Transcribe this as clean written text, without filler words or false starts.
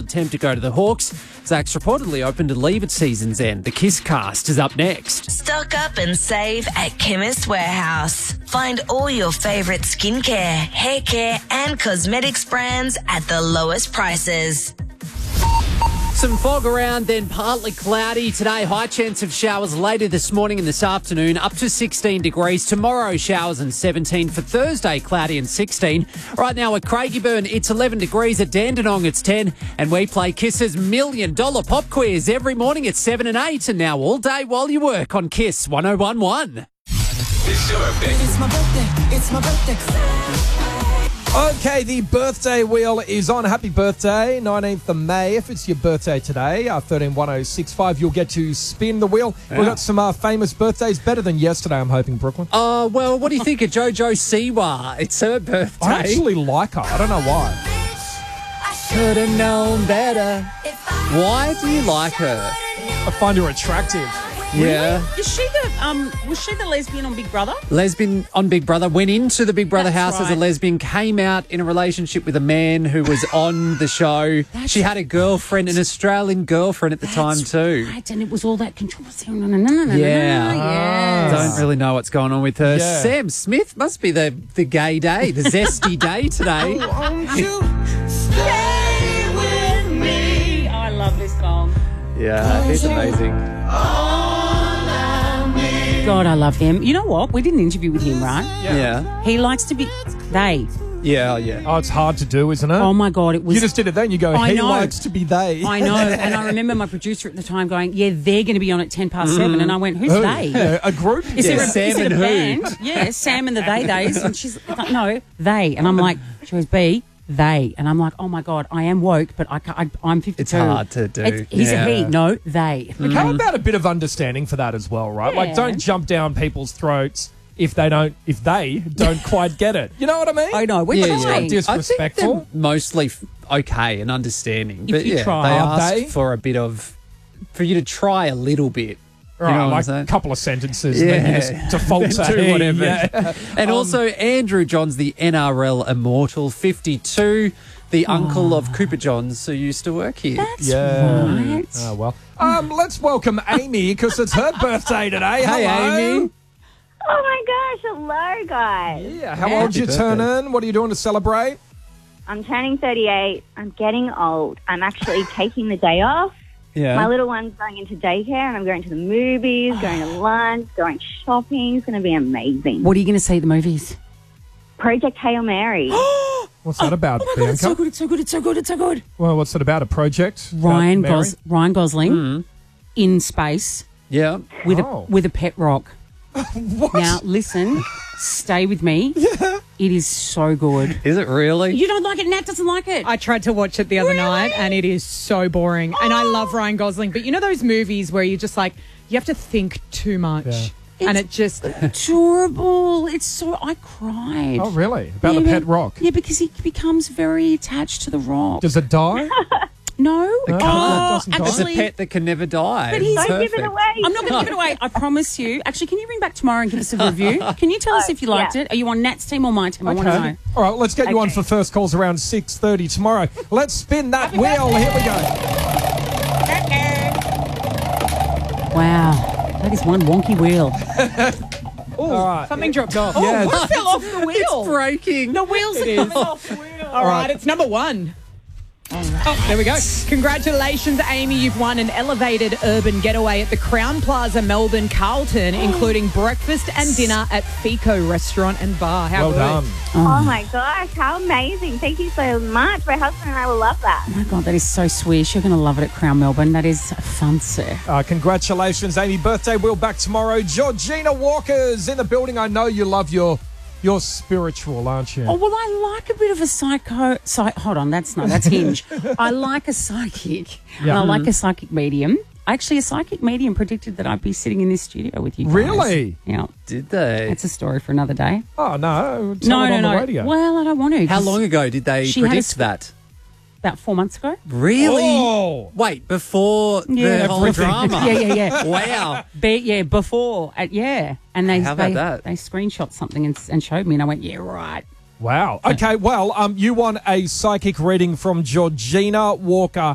attempt to go to the Hawks. Zach's reportedly open to leave at season's end. The Kiss Cast is up next. Stock up and save at Chemist Warehouse. Find all your favourite skincare, hair care and cosmetics brands at the lowest prices. Some fog around, then partly cloudy. Today, high chance of showers later this morning and this afternoon, up to 16 degrees. Tomorrow, showers and 17. For Thursday, cloudy and 16. Right now at Craigieburn, it's 11 degrees. At Dandenong, it's 10. And we play Kiss's $1 Million Pop Quiz every morning at 7 and 8. And now all day while you work on Kiss 101.1. It's your birthday. It's my birthday. It's my birthday. Okay, the birthday wheel is on. Happy birthday, 19th of May. If it's your birthday today, 131065, you'll get to spin the wheel. Yeah. We've got some famous birthdays, better than yesterday, I'm hoping, Brooklyn. Oh, well, what do you think of Jojo Siwa? It's her birthday. I actually like her. I don't know why. Should have known better. Why do you like her? I find her attractive. Yeah. Is she was she the lesbian on Big Brother? Lesbian on Big Brother, went into the Big Brother That's house as a right. lesbian, came out in a relationship with a man who was on the show. She had a girlfriend, an Australian girlfriend at the time too. Right, and it was all that controversy. Yeah. Yes. Don't really know what's going on with her. Yeah. Sam Smith must be the gay day, the zesty day today. Stay with me. I love this song. Yeah, it's amazing. God, I love him. You know what? We did an interview with him, right? Yeah. He likes to be they. Yeah, yeah. Oh, it's hard to do, isn't it? Oh my God, it was. You just did it then. You go, I he know. likes to be they. I know, and I remember my producer at the time going, "Yeah, they're going to be on at 7:10," and I went, "Who's Who? they?" Yeah, a group? Is Yeah, there a, Sam is it and a who? band? Yeah, Sam and the They-Days. And she's like, no, they. And I'm like, she goes, B, they. And I'm like, oh my God, I am woke, but I'm 52. It's hard to do. He's Yeah. a he. No, they. Look, how about a bit of understanding for that as well, right? Like, Yeah. don't jump down people's throats if they don't quite get it. You know what I mean? I know. We're Yeah, trying. yeah. Not I think disrespectful. they're mostly okay and understanding. If But you yeah, try. they Are ask they? for a bit of, for you to try a little bit. Right, You know what I'm like saying? a couple of sentences, and then you just default Then to do he, whatever. yeah. And also, Andrew Johns, the NRL immortal, 52, the uncle of Cooper Johns, who used to work here. That's Yeah. right. Oh, well. Let's welcome Amy, because it's her birthday today. Hey, Hello. Amy. Oh my gosh, hello guys. Yeah, how old Happy you birthday. turning? What are you doing to celebrate? I'm turning 38. I'm getting old. I'm actually taking the day off. Yeah. My little one's going into daycare and I'm going to the movies, going to lunch, going shopping. It's going to be amazing. What are you going to see at the movies? Project Hail Mary. What's that about, Oh my God, Bianca? it's so good, it's so good, it's so good, it's so good. Well, what's it about? A project? Ryan About Mary? Ryan Gosling in space Yeah. with Oh. a pet rock. What? Now, listen, stay with me. Yeah. It is so good. Is it really? You don't like it? Nat doesn't like it. I tried to watch it the other night and it is so boring. And I love Ryan Gosling, but you know those movies where you just like, you have to think too much. Yeah. And it just, Adorable. It's so... I cried. Oh, really? About Yeah, the pet but- rock? Yeah, because he becomes very attached to the rock. Does it die? No. No, it doesn't die. It's a actually... pet that can never die. But he's- Don't give it Perfect. away. I'm not going to give it away. I promise you. Actually, can you ring back tomorrow and give us a review? Can you tell us if you liked yeah. it? Are you on Nat's team or my team? I want to know. All right, let's get you on Okay. for first calls around 6:30 tomorrow. Let's spin that wheel. Here we go. Wow. That is one wonky wheel. All right. something dropped off. Yeah, What fell off the wheel? It's breaking. The wheels are coming off. All right, it's number one. Oh, there we go. Congratulations, Amy. You've won an elevated urban getaway at the Crown Plaza, Melbourne, Carlton, including breakfast and dinner at Fico Restaurant and Bar. How well good. done. Oh my gosh, how amazing. Thank you so much. My husband and I will love that. Oh my God, that is so swish. You're going to love it at Crown Melbourne. That is fancy. Congratulations, Amy. Birthday wheel back tomorrow. Georgina Walker's in the building. I know you love your spiritual, aren't you? Oh, well, I like a bit of a hold on, that's Hinge. I like a psychic. And I like a psychic medium. Actually, a psychic medium predicted that I'd be sitting in this studio with you guys. Really? Yeah. Did they? That's a story for another day. Oh, no. Tell it on the radio. Well, I don't want to. How 'cause long ago did they she had a predict sc- that? About 4 months ago. Really? Oh. Wait, before Yeah. the whole Everything. drama? Yeah. Wow. Before. And they How about that? They screenshot something and showed me, and I went, yeah, right. Wow. Okay, well, you won a psychic reading from Georgina Walker